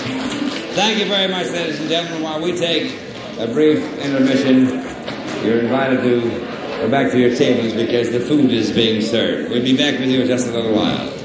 Thank you very much, ladies and gentlemen. While we take a brief intermission, you're invited to go back to your tables because the food is being served. We'll be back with you in just a little while.